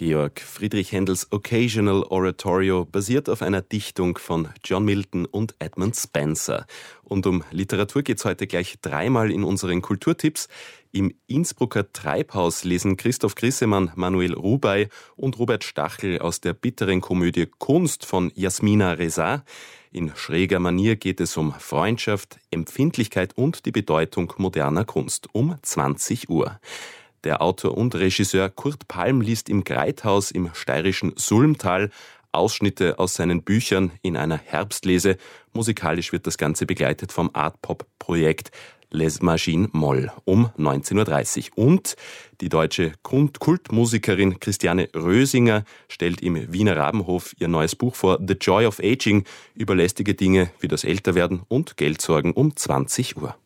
Georg Friedrich Händels Occasional Oratorio basiert auf einer Dichtung von John Milton und Edmund Spenser. Und um Literatur geht's heute gleich dreimal in unseren Kulturtipps. Im Innsbrucker Treibhaus lesen Christoph Grissemann, Manuel Rubey und Robert Stachel aus der bitteren Komödie Kunst von Jasmina Reza. In schräger Manier geht es um Freundschaft, Empfindlichkeit und die Bedeutung moderner Kunst um 20 Uhr. Der Autor und Regisseur Kurt Palm liest im Greithaus im steirischen Sulmtal Ausschnitte aus seinen Büchern in einer Herbstlese. Musikalisch wird das Ganze begleitet vom Art-Pop-Projekt Les Machines Moll um 19.30 Uhr. Und die deutsche Kultmusikerin Christiane Rösinger stellt im Wiener Rabenhof ihr neues Buch vor, The Joy of Aging, über lästige Dinge wie das Älterwerden und Geldsorgen um 20 Uhr.